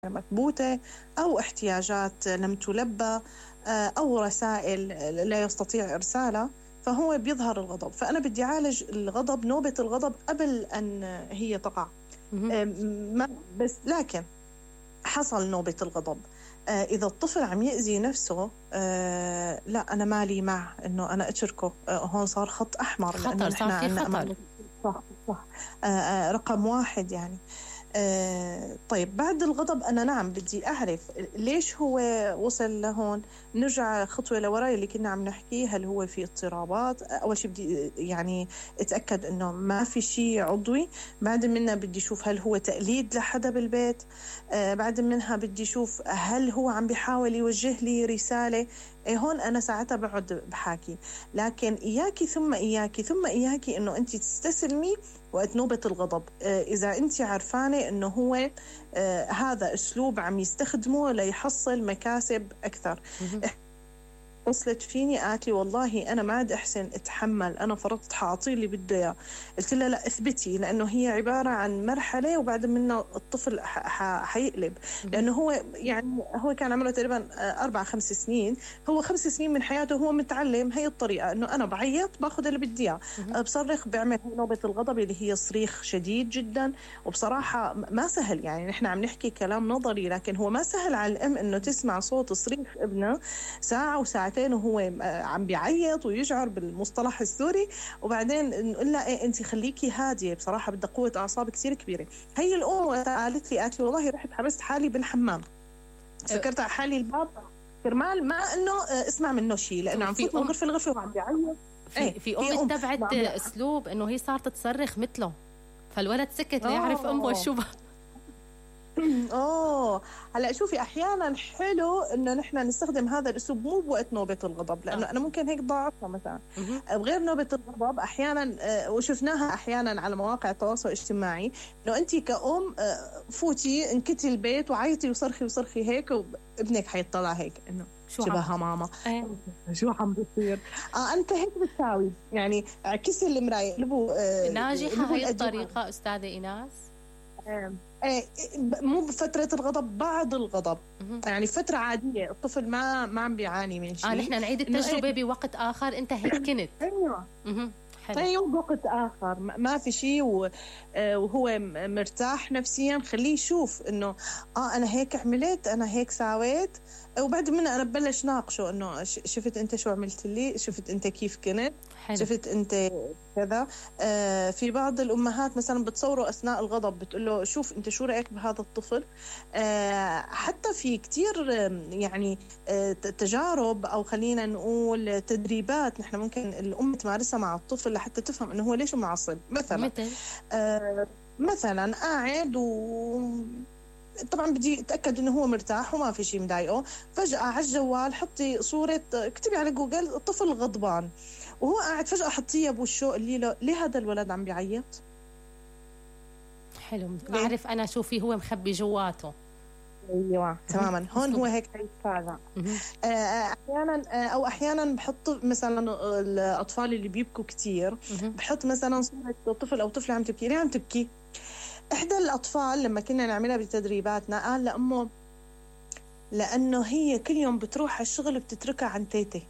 مكبوتة أو احتياجات لم تلبى أو رسائل لا يستطيع إرسالها، فهو بيظهر الغضب. فأنا بدي أعالج الغضب، نوبة الغضب قبل أن هي تقع. بس لكن حصل نوبة الغضب، إذا الطفل عم يأذي نفسه، لا أنا مالي مع إنه أنا أتركه، هون صار خط أحمر، خطر، صار في خطر. صح. رقم 1 يعني. طيب بعد الغضب أنا نعم بدي أعرف ليش هو وصل لهون. نرجع خطوة لوراي اللي كنا عم نحكي، هل هو في اضطرابات؟ أول شيء بدي يعني أتأكد إنه ما في شيء عضوي. بعد منها بدي أشوف هل هو تقليد لحدا بالبيت. بعد منها بدي أشوف هل هو عم بيحاول يوجه لي رسالة. هون أنا ساعتها بقعد بحاكي. لكن إياكي ثم إياكي ثم إياكي إنه أنت تستسلمي وقت نوبة الغضب. إذا أنت عرفانة إنه هو هذا أسلوب عم يستخدمه ليحصل مكاسب أكثر. وصلت فيني قالت لي والله أنا ما عاد أحسن أتحمل، أنا فرضت حاعطيه اللي بده إياه. قلت لها لا اثبتي، لأنه هي عبارة عن مرحلة وبعد منها الطفل حيقلب. لأنه هو يعني هو كان عمره تقريبا 4-5 سنين، هو 5 سنين من حياته هو متعلم هي الطريقة، إنه أنا بعيط باخذ اللي بدي إياه، بصرخ بعمل نوبة الغضب اللي هي صريخ شديد جدا. وبصراحة ما سهل، يعني نحن عم نحكي كلام نظري، لكن هو ما سهل على الأم إنه تسمع صوت صريخ ابنها ساعة وساعتين وهو عم بيعيط ويشعر بالمصطلح السوري، وبعدين نقول لها إيه أنت خليكي هادية. بصراحة بدها قوة أعصاب كتير كبيرة. هي الأم قالت لي والله رحت حبست حالي بالحمام، سكرت على حالي الباب كرمال ما إنه اسمع منه شيء، لأنه عم فوت من غرفة لغرفة وعم بيعيط. في أم اتبعت أسلوب إنه هي صارت تصرخ مثله، فالولد سكت ليعرف أمه شو هلا شوفي احيانا حلو انه نحن نستخدم هذا الاسلوب مو بوقت نوبه الغضب، لانه انا ممكن هيك ضاعفها مثلا بغير نوبه الغضب احيانا. وشفناها احيانا على مواقع التواصل الاجتماعي، انه انت كأم فوتي انكتي البيت وعيطي وصرخي هيك، وابنك حيطلع هيك انه شبهها ماما. شو عم بيصير؟ انت هيك بتساوي، يعني اعكسي المرايه. ناجحه هي الطريقه استاذه ايناس؟ مو بفترة الغضب، بعد الغضب يعني فترة عادية الطفل ما عم بيعاني من شيء. نحن نعيد التجربة بوقت آخر. أنت هيك كنت أيوة بوقت آخر ما في شيء وهو مرتاح نفسيا. خليه يشوف إنه أنا هيك عملت، أنا هيك ساويت، وبعد منها أنا ببلش ناقشه إنه شفت أنت شو عملت لي، شفت أنت كيف كنت، شفت أنت كذا. في بعض الأمهات مثلا بتصوروا أثناء الغضب، بتقول له شوف أنت شو رأيك بهذا الطفل. حتى في كتير يعني تجارب أو خلينا نقول تدريبات نحن ممكن الأم تمارسها مع الطفل لحتى تفهم إنه هو ليش معصب. مثلا قاعد طبعا بدي اتاكد انه هو مرتاح وما في شيء مضايقه، فجاه على الجوال حطي صوره، اكتبي على جوجل الطفل غضبان وهو قاعد، فجاه حطيها بوشه اللي له ليه هذا الولد عم بيعيط. حلو، اعرف انا شو في هو مخبي جواته. ايوه تماما. هون هو هيك حيتفاجئ. احيانا او احيانا بحط مثلا الاطفال اللي بيبكوا كتير، بحط مثلا صوره طفل او طفله عم تبكي. ليه عم تبكي؟ إحدى الأطفال لما كنا نعملها بتدريباتنا قال لأمه لأنه هي كل يوم بتروح على الشغل بتتركها عن تيتي.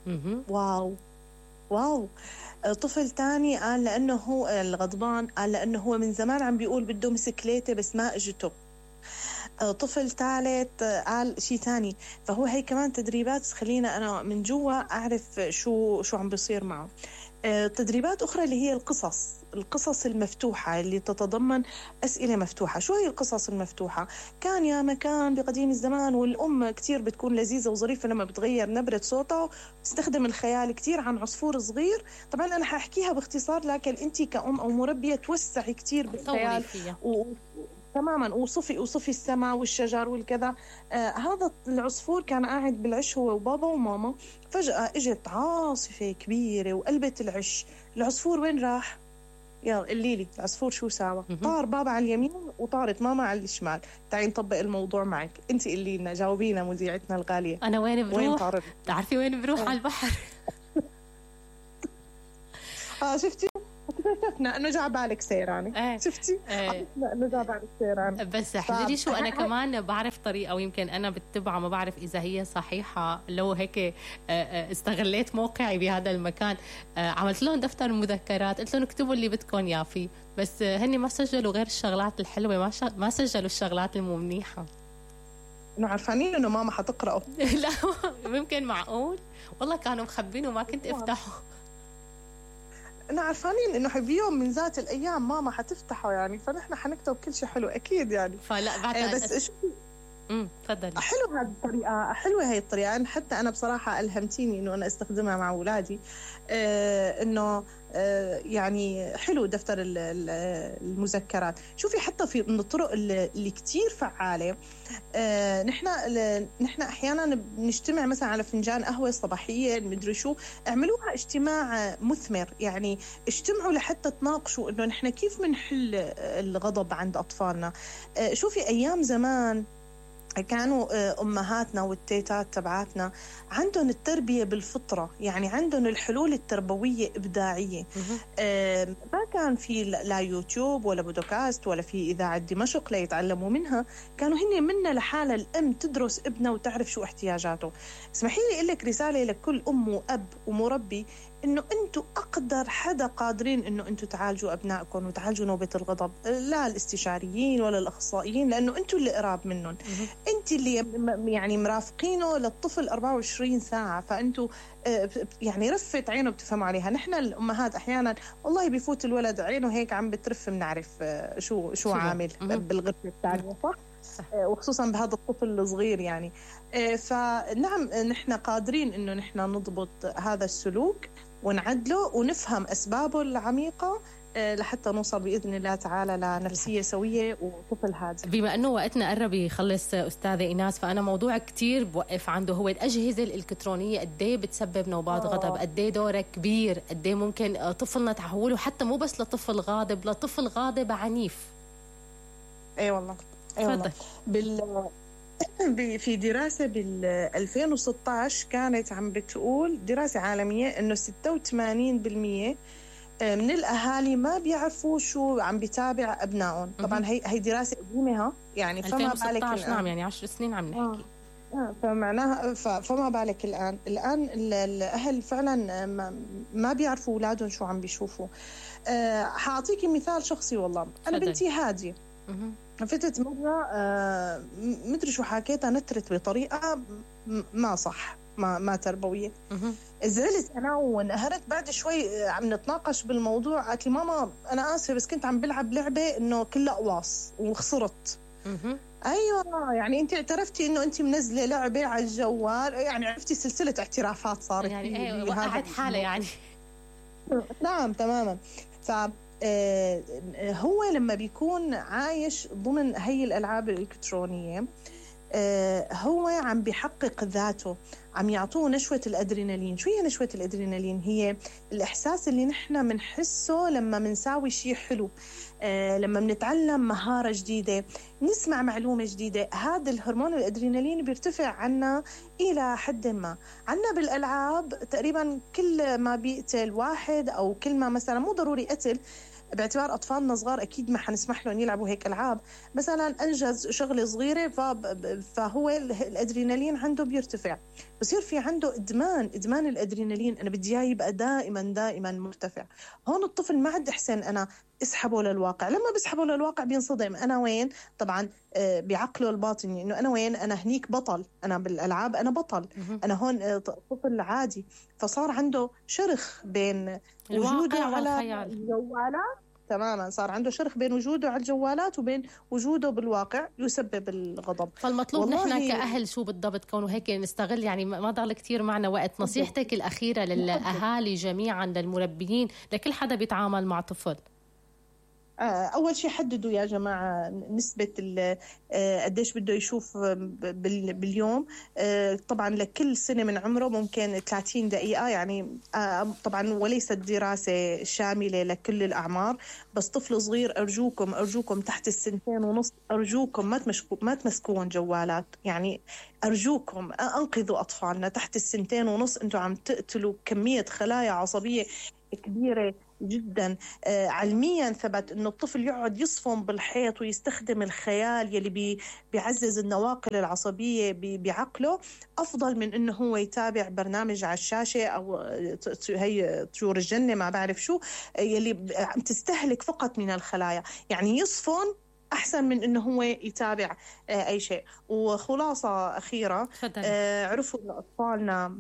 واو. طفل تاني قال لأنه هو الغضبان، قال لأنه هو من زمان عم بيقول بده مسكليته بس ما اجته. طفل ثالث قال شيء تاني. فهو هي كمان تدريبات خلينا أنا من جوا أعرف شو عم بيصير معه. تدريبات أخرى اللي هي القصص المفتوحة اللي تتضمن أسئلة مفتوحة. شو هي القصص المفتوحة؟ كان يا مكان بقديم الزمان، والأم كتير بتكون لذيذة وظريفة لما بتغير نبرة صوتها، تستخدم الخيال كتير عن عصفور صغير. طبعا أنا حأحكيها باختصار، لكن أنت كأم أو مربية توسعي كتير بالخيال تماما. وصفي السماء والشجر والكذا. هذا العصفور كان قاعد بالعش هو وبابا وماما، فجأة اجت عاصفة كبيرة وقلبت العش. العصفور وين راح؟ يلا قلي لي العصفور شو ساوى؟ طار بابا على اليمين وطارت ماما على الشمال. تعي نطبق الموضوع معك. انت قلي لنا، جاوبينا مذيعتنا الغالية. انا وين بروح؟ تعرفي وين بروح؟ على البحر. شفتي اكتشفنا انه جا بالك سيراني. شفتي؟ انه جا بالك سيراني. بس احذري شو، انا كمان بعرف طريقه ويمكن انا بتبعها، ما بعرف اذا هي صحيحه. لو هيك استغليت موقعي بهذا المكان، عملت لهم دفتر مذكرات، قلت لهم اكتبوا اللي بدكم يا فيه، بس هني ما سجلوا غير الشغلات الحلوه، ما سجلوا الشغلات المو منيحه. انه عارفانين انه ماما حتقرأه. لا ممكن، معقول والله كانوا مخبين وما كنت افتحه. انا عارفانين انه بيوم من ذات الايام ماما حتفتحه يعني، فنحن حنكتب كل شيء حلو اكيد يعني. فلا بعد بس شو تفضلي. حلو هذه الطريقه، حلوه هي الطريقه. حتى انا بصراحه الهمتيني انه انا استخدمها مع اولادي. انه يعني حلو دفتر المذكرات. شوفي حتى في من الطرق اللي كتير فعاله، نحن احيانا بنجتمع مثلا على فنجان قهوه صباحيه مدري شو، اعملوها اجتماع مثمر يعني، اجتمعوا لحتى تناقشوا انه نحن كيف بنحل الغضب عند اطفالنا. شوفي ايام زمان كانوا أمهاتنا والتيتات تبعاتنا عندهم التربية بالفطرة، يعني عندهم الحلول التربوية إبداعية. ما كان في لا يوتيوب ولا بودكاست ولا في إذاعة دمشق ليتعلموا منها، كانوا هن منا لحالة الأم تدرس ابنها وتعرف شو احتياجاته. اسمحي لي أقول لك رسالة لكل أم وأب ومربي، إنه أنتوا أقدر حدا قادرين إنه أنتوا تعالجوا أبنائكم وتعالجوا نوبة الغضب، لا الاستشاريين ولا الأخصائيين، لأنه أنتوا اللي قراب منهم، أنت اللي يعني مرافقينه للطفل 24 ساعة، فأنتوا يعني رفت عينه بتفهموا عليها. نحن الأمهات أحيانا والله بيفوت الولد عينه هيك عم بترف، بنعرف شو عامل بالغرفة الثانية، صح؟ وخصوصا بهذا الطفل الصغير يعني. فنعم نحن قادرين إنه نحن نضبط هذا السلوك ونعدله ونفهم أسبابه العميقة، لحتى نوصل بإذن الله تعالى لنفسية سوية وطفل هادئ. بما أنه وقتنا قرب يخلص أستاذة إيناس، فأنا موضوع كتير بوقف عنده هو الأجهزة الإلكترونية قد ايه بتسبب نوبات غضب، قد ايه دورها كبير، قد ايه ممكن طفلنا تحوله حتى مو بس لطفل غاضب، لطفل غاضب عنيف. أي والله في دراسة بال 2016 كانت عم بتقول دراسة عالمية إنه 86% من الأهالي ما بيعرفوا شو عم بيتابع أبنائهم. طبعا هي دراسة قديمة يعني، فما بالك الآن. نعم يعني 10 سنين عم نحكي. فمعناها فما بالك الآن الأهل فعلا ما بيعرفوا أولادهم شو عم بيشوفوا. حأعطيكي مثال شخصي والله. أنا بنتي هادية، فتت مرة مدري شو حكيتها، نترت بطريقة ما صح، ما تربوية. زعلت أنا وانقهرت. بعد شوي عم نتناقش بالموضوع، قالت لي ماما أنا آسفة بس كنت عم بلعب لعبة إنه كلها قواص وخسرت. أيوة يعني أنت اعترفتي إنه أنت منزلة لعبة على الجوال، يعني عرفتي سلسلة اعترافات صارت يعني وقعت حالة يعني. نعم تماما. هو لما بيكون عايش ضمن هي الألعاب الإلكترونية، هو عم بيحقق ذاته، عم يعطوه نشوة الأدرينالين. شو هي نشوة الأدرينالين؟ هي الإحساس اللي نحن منحسه لما منساوي شيء حلو، لما منتعلم مهارة جديدة، نسمع معلومة جديدة. هذا الهرمون الأدرينالين بيرتفع عنا إلى حد ما. عنا بالألعاب تقريبا كل ما بيقتل واحد أو كل ما مثلا، مو ضروري قتل، باعتبار أطفالنا صغار أكيد ما حنسمح لهم يلعبوا هيك ألعاب، مثلا أنجز شغلة صغيرة فهو الأدرينالين عنده بيرتفع، بصير في عنده إدمان الأدرينالين. أنا بدي إياه يبقى دائما مرتفع. هون الطفل ما عاد أحسن أنا اسحبه للواقع. لما بسحبه للواقع بينصدم، أنا وين؟ طبعا بعقله الباطني إنه أنا وين؟ أنا هنيك بطل، أنا بالألعاب أنا بطل، أنا هون طفل عادي. فصار عنده شرخ بين وجوده على الجوالات، تماما صار عنده شرخ بين وجوده على الجوالات وبين وجوده بالواقع، يسبب الغضب. فالمطلوب نحن كأهل شو بالضبط؟ كونه هيك نستغل يعني ما ضل كتير معنا وقت. نصيحتك الأخيرة للأهالي جميعا، للمربيين، لكل حدا بيتعامل مع طفل؟ أول شيء حددوا يا جماعة نسبة قديش بده يشوف باليوم. طبعا لكل سنة من عمره ممكن 30 دقيقة يعني. طبعا وليست دراسة شاملة لكل الأعمار، بس طفل صغير أرجوكم تحت 2.5 أرجوكم ما تمسكون جوالات يعني. أرجوكم أنقذوا أطفالنا تحت 2.5. أنتوا عم تقتلوا كمية خلايا عصبية كبيرة جدا. علميا ثبت انه الطفل يقعد يصفن بالحيط ويستخدم الخيال يلي بيعزز النواقل العصبية بعقله افضل من انه هو يتابع برنامج على الشاشة او هي طيور الجنة ما بعرف شو يلي تستهلك فقط من الخلايا. يعني يصفن أحسن من إنه هو يتابع أي شيء. وخلاصة أخيرة، عرفوا إن أطفالنا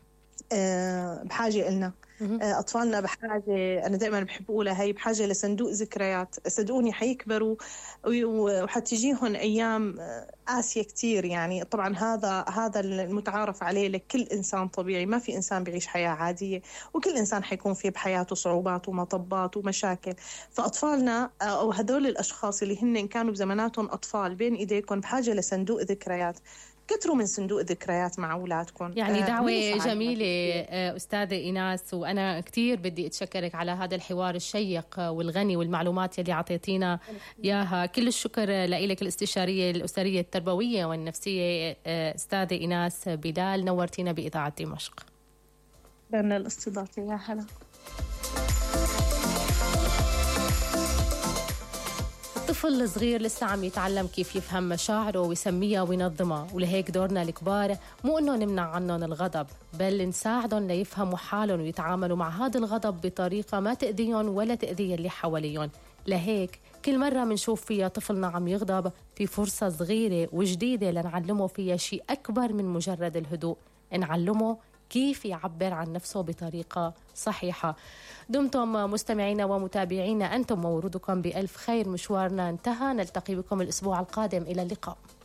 بحاجة إلنا. أطفالنا بحاجة، أنا دائما بحب أقولها، هي بحاجة لصندوق ذكريات. صدقوني حيكبروا وحتجيهم أيام قاسية كتير. يعني طبعا هذا المتعارف عليه لكل إنسان طبيعي، ما في إنسان بيعيش حياة عادية، وكل إنسان حيكون فيه بحياته صعوبات ومطبات ومشاكل. فأطفالنا أو هذول الأشخاص اللي هن كانوا بزماناتهم أطفال بين إيديكم بحاجة لصندوق ذكريات. كتروا من صندوق ذكريات مع أولادكم. يعني دعوة جميلة أستاذة إيناس، وأنا كتير بدي أتشكرك على هذا الحوار الشيق والغني والمعلومات اللي عطيتينا إياها. كل الشكر لإلك الاستشارية الأسرية التربوية والنفسية أستاذة إيناس بلال، نورتينا بإذاعة دمشق. لنا الاستضافة، يا هلا. الطفل الصغير لسه عم يتعلم كيف يفهم مشاعره ويسميها وينظمها، ولهيك دورنا الكبار مو إنه نمنع عنهم الغضب، بل نساعدهم ليفهموا حالهم ويتعاملوا مع هذا الغضب بطريقة ما تأذيهم ولا تأذي اللي حواليهم. لهيك كل مرة منشوف فيها طفلنا عم يغضب في فرصة صغيرة وجديدة لنعلمه فيها شيء أكبر من مجرد الهدوء، نعلمه كيف يعبر عن نفسه بطريقة صحيحة. دمتم مستمعينا ومتابعينا أنتم وورودكم بألف خير. مشوارنا انتهى، نلتقي بكم الأسبوع القادم. إلى اللقاء.